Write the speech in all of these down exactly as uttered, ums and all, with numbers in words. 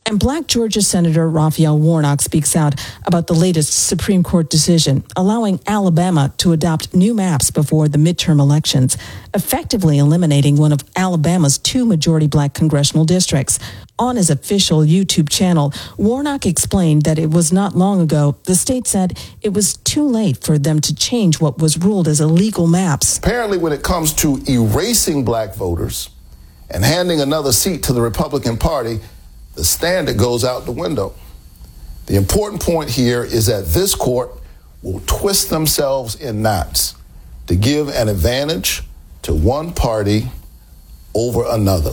And Black Georgia Senator Raphael Warnock speaks out about the latest Supreme Court decision allowing Alabama to adopt new maps before the midterm elections, effectively eliminating one of Alabama's two majority Black congressional districts. On his official YouTube channel, Warnock explained that it was not long ago the state said it was too late for them to change what was ruled as illegal maps. Apparently, when it comes to erasing Black voters and handing another seat to the Republican Party, the standard goes out the window. The important point here is that this court will twist themselves in knots to give an advantage to one party over another.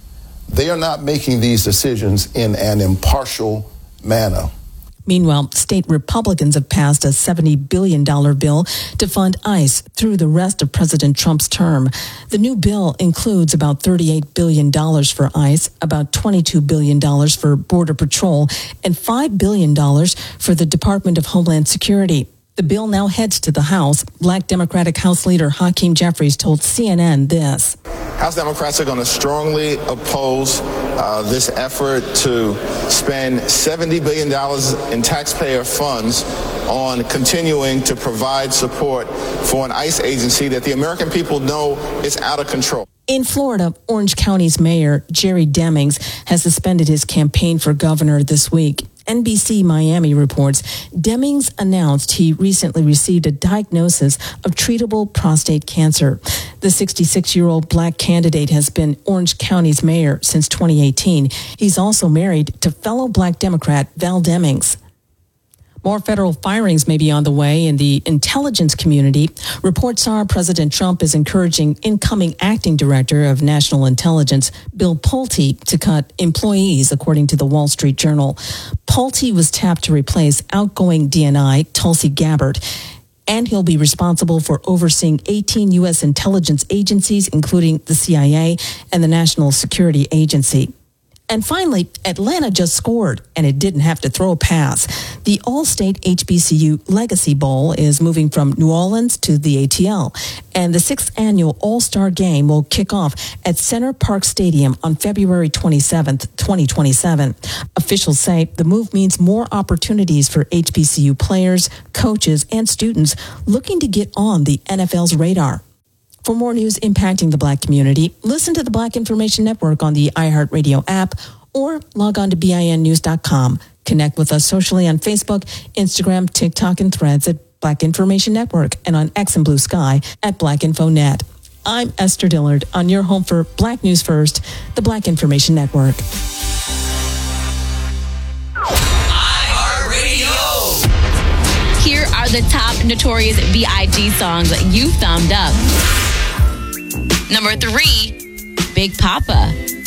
They are not making these decisions in an impartial manner. Meanwhile, state Republicans have passed a seventy billion dollars bill to fund ICE through the rest of President Trump's term. The new bill includes about thirty-eight billion dollars for ICE, about twenty-two billion dollars for Border Patrol, and five billion dollars for the Department of Homeland Security. The bill now heads to the House. Black Democratic House Leader Hakeem Jeffries told C N N this. House Democrats are going to strongly oppose uh, this effort to spend seventy billion dollars in taxpayer funds on continuing to provide support for an ICE agency that the American people know is out of control. In Florida, Orange County's mayor, Jerry Demings, has suspended his campaign for governor this week. N B C Miami reports Demings announced he recently received a diagnosis of treatable prostate cancer. The sixty-six-year-old Black candidate has been Orange County's mayor since twenty eighteen. He's also married to fellow Black Democrat Val Demings. More federal firings may be on the way in the intelligence community. Reports are President Trump is encouraging incoming acting director of national intelligence, Bill Pulte, to cut employees, according to the Wall Street Journal. Pulte was tapped to replace outgoing D N I, Tulsi Gabbard, and he'll be responsible for overseeing eighteen U S intelligence agencies, including the C I A and the National Security Agency. And finally, Atlanta just scored, and it didn't have to throw a pass. The All-State H B C U Legacy Bowl is moving from New Orleans to the A T L, and the sixth annual All-Star Game will kick off at Center Park Stadium on February twenty-seventh, twenty twenty-seven. Officials say the move means more opportunities for H B C U players, coaches, and students looking to get on the N F L's radar. For more news impacting the Black community, listen to the Black Information Network on the iHeartRadio app or log on to B I N news dot com. Connect with us socially on Facebook, Instagram, TikTok, and Threads at Black Information Network and on X and Blue Sky at Black Info Net. I'm Esther Dillard on your home for Black News First, the Black Information Network. Here are the top Notorious B I G songs you thumbed up. Number three, Big Papa.